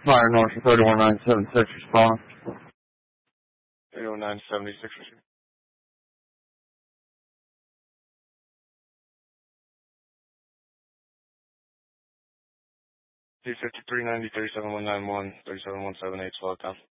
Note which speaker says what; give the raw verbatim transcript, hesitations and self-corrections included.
Speaker 1: Fire North thirty-one nine seven six, respond.
Speaker 2: thirty-one nine seventy-six, receive. Two fifty-three ninety thirty-seven one nine one thirty-seven one seven eight, slow it down.